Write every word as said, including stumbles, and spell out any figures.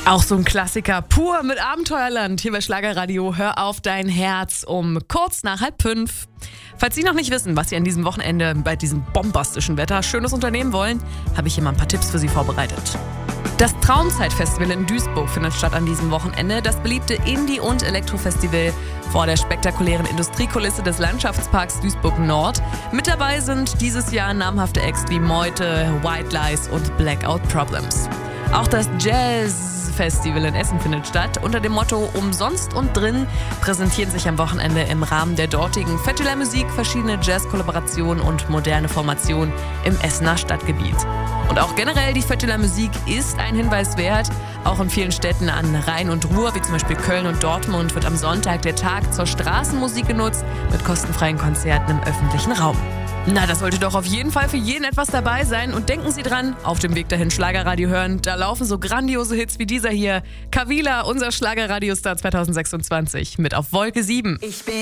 Auch so ein Klassiker, pur mit Abenteuerland. Hier bei Schlagerradio, hör auf dein Herz um kurz nach halb fünf. Falls Sie noch nicht wissen, was Sie an diesem Wochenende bei diesem bombastischen Wetter Schönes unternehmen wollen, habe ich hier mal ein paar Tipps für Sie vorbereitet. Das Traumzeit-Festival in Duisburg findet statt an diesem Wochenende. Das beliebte Indie- und Elektro-Festival vor der spektakulären Industriekulisse des Landschaftsparks Duisburg-Nord. Mit dabei sind dieses Jahr namhafte Acts wie Meute, White Lies und Blackout Problems. Auch das Jazz-Festival in Essen findet statt. Unter dem Motto Umsonst und drin präsentieren sich am Wochenende im Rahmen der dortigen Fetüler Musik verschiedene Jazz-Kollaborationen und moderne Formationen im Essener Stadtgebiet. Und auch generell die Fetüler Musik ist ein Hinweis wert. Auch in vielen Städten an Rhein und Ruhr, wie zum Beispiel Köln und Dortmund, wird am Sonntag der Tag zur Straßenmusik genutzt mit kostenfreien Konzerten im öffentlichen Raum. Na, das sollte doch auf jeden Fall für jeden etwas dabei sein. Und denken Sie dran, auf dem Weg dahin Schlagerradio hören. Da laufen so grandiose Hits wie dieser hier. Kavila, unser Schlagerradiostar zwanzig sechsundzwanzig, mit auf Wolke sieben. Ich bin